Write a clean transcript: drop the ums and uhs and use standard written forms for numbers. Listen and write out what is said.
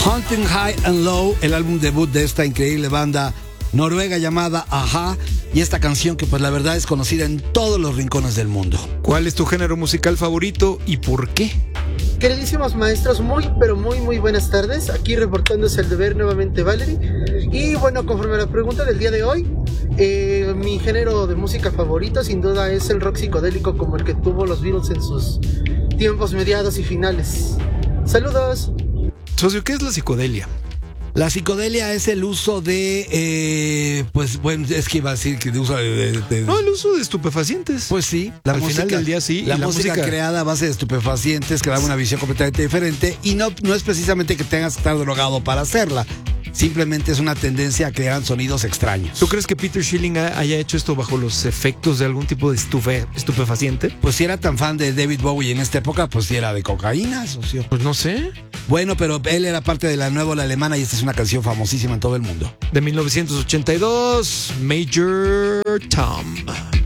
Hunting High and Low, el álbum debut de esta increíble banda noruega llamada A-ha, y esta canción que pues la verdad es conocida en todos los rincones del mundo. ¿Cuál es tu género musical favorito y por qué? Queridísimos maestros, muy pero muy buenas tardes. Aquí reportándose el deber nuevamente Valerie. Y bueno, conforme a la pregunta del día de hoy, mi género de música favorito sin duda es el rock psicodélico, como el que tuvo los Beatles en sus tiempos mediados y finales. Saludos. Socio, ¿qué es la psicodelia? La psicodelia es el uso de, pues bueno, es que iba a decir que de uso de No, el uso de estupefacientes. Pues sí, al final del día sí. La música creada a base de estupefacientes que da una visión completamente diferente, y no es precisamente que tengas que estar drogado para hacerla. Simplemente es una tendencia a crear sonidos extraños. ¿Tú crees que Peter Schilling haya hecho esto bajo los efectos de algún tipo de estupefaciente? Pues si era tan fan de David Bowie en esta época, pues si era de cocaína, socio. Pues no sé. Bueno, pero él era parte de la nueva ola alemana y esta es una canción famosísima en todo el mundo. De 1982, Major Tom.